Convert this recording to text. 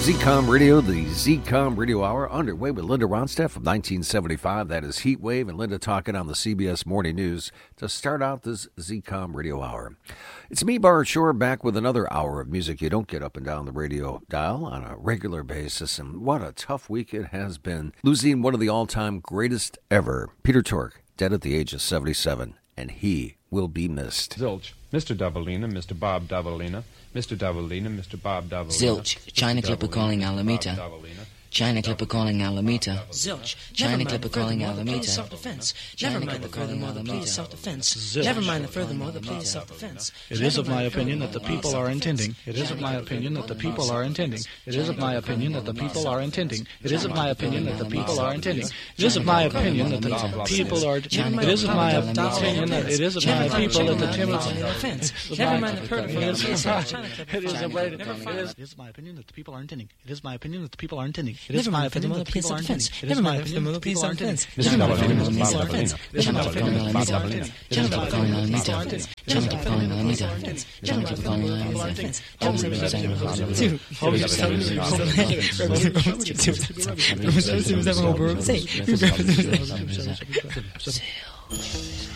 ZCOM Radio, the ZCOM Radio Hour, underway with Linda Ronstadt from 1975. That is Heat Wave, and Linda talking on the CBS Morning News to start out this ZCOM Radio Hour. It's me, Bart Shore, back with another hour of music you don't get up and down the radio dial on a regular basis, and what a tough week it has been. Losing one of the all-time greatest ever, Peter Tork, dead at the age of 77, and he will be missed. Zilch, Mr. Davalina, Mr. Bob Davalina, Mr. Davalina, Mr. Bob Davalina. Zilch, China Clipper calling Alameda. China Clipper calling Alameda. Zilch, China Clipper calling Alameda. Self-defense. Never mind the furthermore, the plea is self-defense. Never mind the furthermore, the plea is self-defense. It is of my opinion that the people are intending. It is of my opinion that the people are intending. It is of my opinion that the people are intending. It is of my opinion that the people are intending. It is of my opinion that the people are. It is of my opinion that it is of my people that the offense. Never mind the furthermore, the plea is self-defense. It is my opinion that the people are intending. It is my opinion that the people are intending. It is my opinion that the people are intending. It is my opinion that the people are intending. Never mind the furthermore, the plea is self-defense. Never mind the furthermore, the plea is self-defense. China Clipper calling Alameda. China Clipper calling Alameda. China Clipper calling Alameda. Say.